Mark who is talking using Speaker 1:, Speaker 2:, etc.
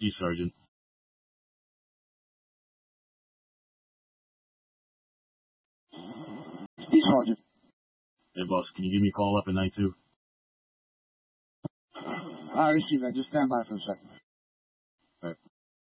Speaker 1: East Sergeant.
Speaker 2: East Sergeant.
Speaker 1: Hey, boss, can you give me a call up at night, too?
Speaker 2: I receive that. Just stand by for a second.